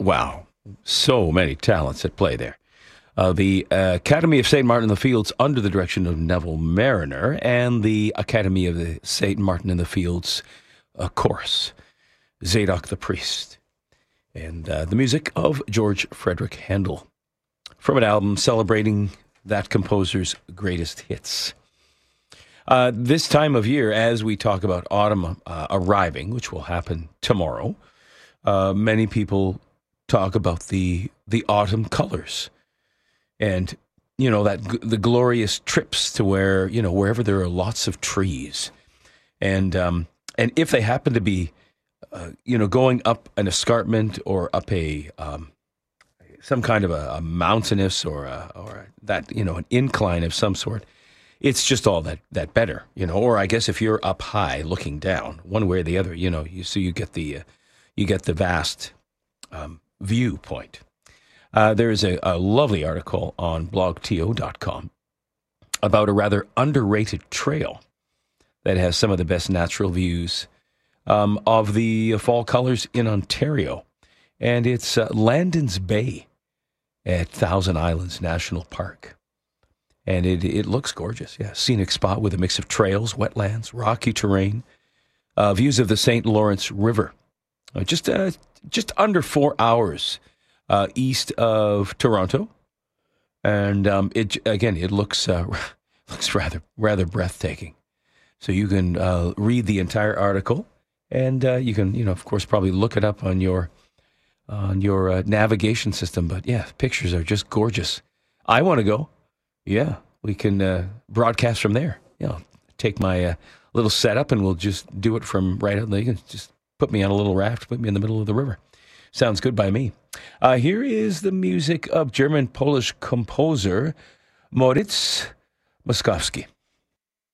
Wow. So many talents at play there. The Academy of St. Martin in the Fields under the direction of Neville Mariner, and the Academy of the St. Martin in the Fields chorus, Zadok the Priest, and the music of George Frederick Handel, from an album celebrating that composer's greatest hits. This time of year, as we talk about autumn arriving, which will happen tomorrow, many people talk about the autumn colors. And, the glorious trips to where, wherever there are lots of trees. And if they happen to be, going up an escarpment or up some kind of a mountainous or an incline of some sort, it's just all that better, or I guess if you're up high looking down one way or the other, you get the vast viewpoint. There's a lovely article on blogto.com about a rather underrated trail that has some of the best natural views of the fall colors in Ontario. And it's Landon's Bay at Thousand Islands National Park. And it looks gorgeous. Yeah, scenic spot with a mix of trails, wetlands, rocky terrain, views of the St. Lawrence River. Just under 4 hours east of Toronto, and it looks rather breathtaking. So you can read the entire article, and you can of course probably look it up on your navigation system. But yeah, pictures are just gorgeous. I want to go. Yeah, we can broadcast from there. Take my little setup, and we'll just do it from right out there. You can just put me on a little raft, put me in the middle of the river. Sounds good by me. Here is the music of German-Polish composer Moritz Moszkowski.